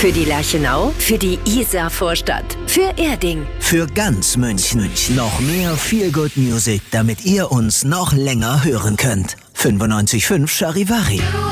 Für die Lerchenau, für die Isar-Vorstadt, für Erding. Für ganz München. Noch mehr Feel-Good Music, damit ihr uns noch länger hören könnt. 95.5 Charivari.